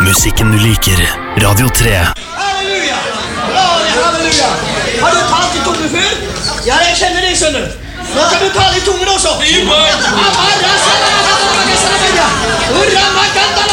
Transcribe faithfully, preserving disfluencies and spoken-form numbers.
musikken du liker. Radio tre. Halleluja! Halleluja! Har du talt i tunge før? Ja, jeg kjenner det, sønner. Nå kan du tale i tungen også.